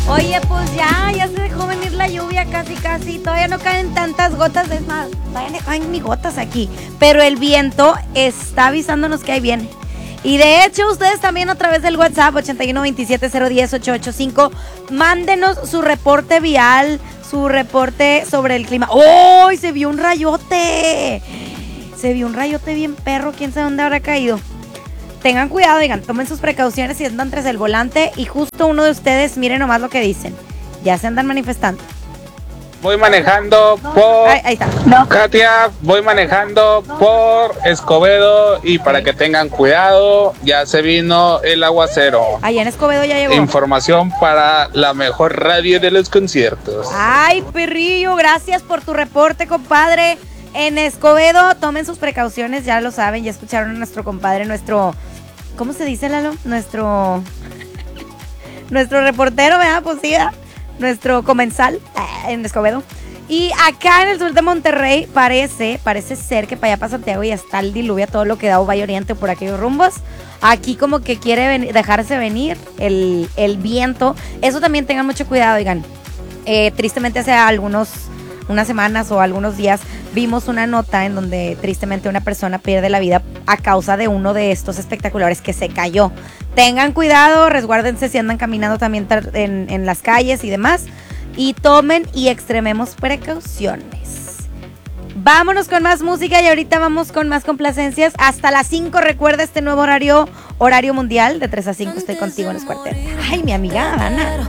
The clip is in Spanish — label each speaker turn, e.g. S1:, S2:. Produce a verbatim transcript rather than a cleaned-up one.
S1: Oye, pues ya, ya se dejó venir la lluvia casi, casi. Todavía no caen tantas gotas, es más, todavía no caen ni gotas aquí. Pero el viento está avisándonos que ahí viene. Y de hecho, ustedes también a través del WhatsApp ochenta y uno veintisiete cero diez ochocientos ochenta y cinco, mándenos su reporte vial, su reporte sobre el clima. ¡Oh! Se vio un rayote. Se vio un rayote bien perro, quién sabe dónde habrá caído. Tengan cuidado, digan, tomen sus precauciones si andan tras el volante. Y justo uno de ustedes, miren nomás lo que dicen. Ya se andan manifestando.
S2: Voy manejando por
S1: Ahí, ahí está.
S2: no. Katia, voy manejando por Escobedo y para que tengan cuidado, ya se vino el aguacero.
S1: Allá en Escobedo ya llegó.
S2: Información para la mejor radio de los conciertos.
S1: Ay, perrillo, gracias por tu reporte, compadre. En Escobedo, tomen sus precauciones, ya lo saben, ya escucharon a nuestro compadre, nuestro, ¿cómo se dice, Lalo? Nuestro, nuestro reportero, ¿verdad? Pues sí, ¿verdad? Nuestro comensal eh, en Escobedo. Y acá en el sur de Monterrey parece, parece ser que para allá para Santiago ya está el diluvio, todo lo que da Valle Oriente por aquellos rumbos. Aquí como que quiere ven- dejarse venir el, el viento. Eso también tengan mucho cuidado, oigan. Eh, tristemente hace algunos, unas semanas o algunos días vimos una nota en donde tristemente una persona pierde la vida a causa de uno de estos espectaculares que se cayó. Tengan cuidado, resguárdense si andan caminando también tar- en, en las calles y demás. Y tomen y extrememos precauciones. Vámonos con más música y ahorita vamos con más complacencias. Hasta las cinco, recuerda este nuevo horario, horario mundial, de tres a cinco estoy contigo en los cuarteles. Ay, mi amiga Ana.